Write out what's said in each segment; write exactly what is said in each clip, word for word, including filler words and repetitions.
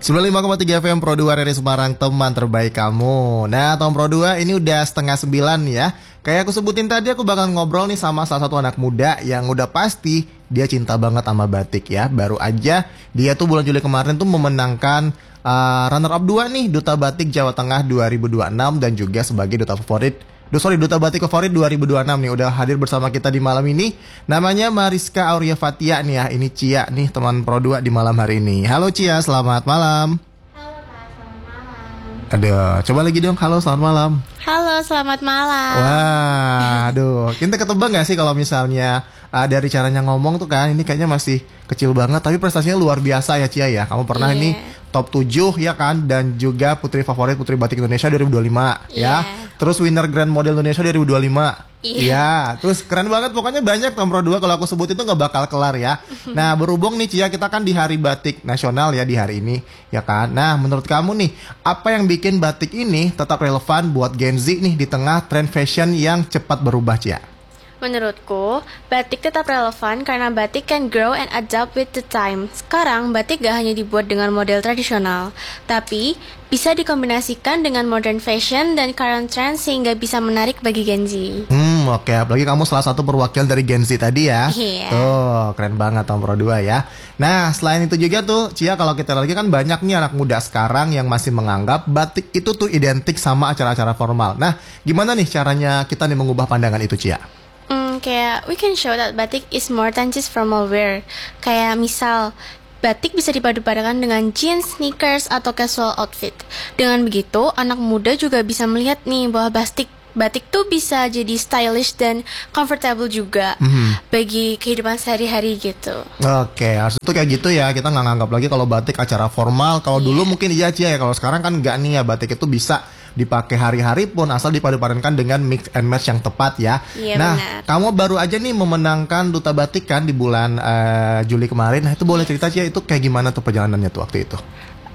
sembilan puluh lima koma tiga F M Pro dua dari Semarang, teman terbaik kamu. Nah, Tom Pro dua ini udah setengah sembilan ya. Kayak aku sebutin tadi, aku bakal ngobrol nih sama salah satu anak muda yang udah pasti dia cinta banget sama batik ya. Baru aja dia tuh bulan Juli kemarin tuh memenangkan uh, runner up dua nih, Duta Batik Jawa Tengah dua ribu dua puluh enam dan juga sebagai duta favorit Duh, sorry, Duta Batik Favorit dua ribu dua puluh enam nih udah hadir bersama kita di malam ini. Namanya Mariska Auria Fatia nih ya. Ini Cia nih, teman Pro dua di malam hari ini. Halo Cia, selamat malam. Halo Kak, selamat malam. Aduh, coba lagi dong. Halo, selamat malam. Halo, selamat malam. Wah, aduh. Kita ketebak gak sih kalau misalnya uh, dari caranya ngomong tuh kan, ini kayaknya masih kecil banget, tapi prestasinya luar biasa ya Cia ya. Kamu pernah Yeah. ini top tujuh ya kan, dan juga putri favorit Putri Batik Indonesia dua ribu dua puluh lima Yeah. ya. Terus winner Grand Model Indonesia dua ribu dua puluh lima. Iya. Ya, terus keren banget, pokoknya banyak Tom Pro dua, kalau aku sebut itu nggak bakal kelar ya. Nah, berhubung nih Cia, kita kan di Hari Batik Nasional ya di hari ini, ya kan. Nah, menurut kamu nih, apa yang bikin batik ini tetap relevan buat Gen Z nih di tengah tren fashion yang cepat berubah, Cia? Menurutku, batik tetap relevan karena batik can grow and adapt with the time. Sekarang, batik gak hanya dibuat dengan model tradisional, tapi bisa dikombinasikan dengan modern fashion dan current trend sehingga bisa menarik bagi Gen Z. Hmm, oke. Apalagi kamu salah satu perwakilan dari Gen Z tadi ya. Iya. Tuh, keren banget Tom Pro dua ya. Nah, selain itu juga tuh, Cia, kalau kita lagi kan banyak nih anak muda sekarang yang masih menganggap batik itu tuh identik sama acara-acara formal. Nah, gimana nih caranya kita nih mengubah pandangan itu, Cia? Hmm, kayak we can show that batik is more than just formal wear. Kayak misal, batik bisa dipadu-padankan dengan jeans, sneakers, atau casual outfit. Dengan begitu, anak muda juga bisa melihat nih bahwa batik batik tuh bisa jadi stylish dan comfortable juga Mhm. bagi kehidupan sehari-hari gitu. Oke, harus itu kayak gitu ya. Kita nggak nganggap lagi kalau batik acara formal. Kalau dulu mungkin iya Cia ya. Kalau sekarang kan nggak nih ya. Batik itu bisa dipakai hari-hari pun asal dipadu-padankan dengan mix and match yang tepat ya. Iya, Nah, benar. kamu baru aja nih memenangkan Duta Batik kan di bulan eh, Juli kemarin. Nah, itu boleh cerita Cia, itu kayak gimana tuh perjalanannya tuh waktu itu?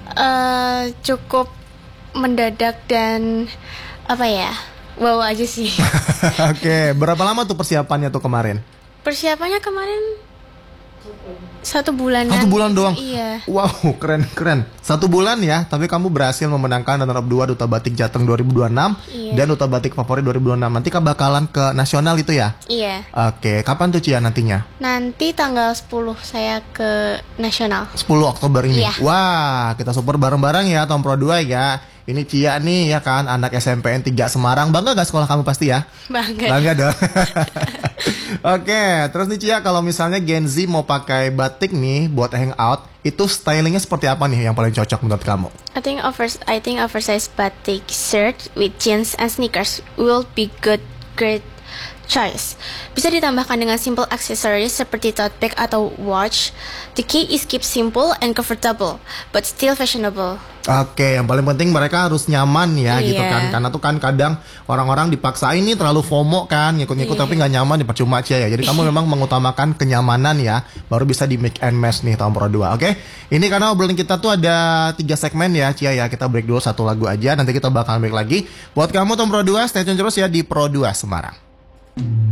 Eh, cukup mendadak dan apa ya? Wow aja sih. Oke, berapa lama tuh persiapannya tuh kemarin? Persiapannya kemarin satu bulanan. Satu bulan doang? Iya. Wow, keren-keren. Satu bulan ya, tapi kamu berhasil memenangkan runner up dua Duta Batik Jateng dua ribu dua puluh enam Iya. dan Duta Batik Favorit dua ribu dua puluh enam. Nanti kan bakalan ke nasional itu ya? Iya. Oke, kapan tuh Cia nantinya? Nanti tanggal sepuluh saya ke nasional. sepuluh Oktober ini. Iya. Wah, kita support bareng-bareng ya Tom Pro dua ya. Ini Cia nih ya kan, anak S M P N tiga Semarang. Bangga gak sekolah kamu pasti ya? Bangga. Bangga dong. Oke, terus nih Cia, kalau misalnya Gen Z mau pakai batik nih buat hangout, itu stylingnya seperti apa nih yang paling cocok menurut kamu? I think overs I think oversized batik shirt with jeans and sneakers will be good great choice. Bisa ditambahkan dengan simple accessories seperti tote bag atau watch. The key is keep simple and comfortable, but still fashionable. Oke, yang paling penting mereka harus nyaman ya gitu Iya. kan. Karena tuh kan kadang orang-orang dipaksain nih terlalu FOMO kan, ngikut-ngikut Iya. tapi nggak nyaman, ya percuma Cia ya. Jadi kamu memang mengutamakan kenyamanan ya, baru bisa di mix and match nih Tom Pro dua. Oke, ini karena obrolan kita tuh ada tiga segmen ya Cia ya. Kita break dulu satu lagu aja, nanti kita bakal break lagi. Buat kamu Tom Pro dua, stay tune terus ya di Pro dua Semarang.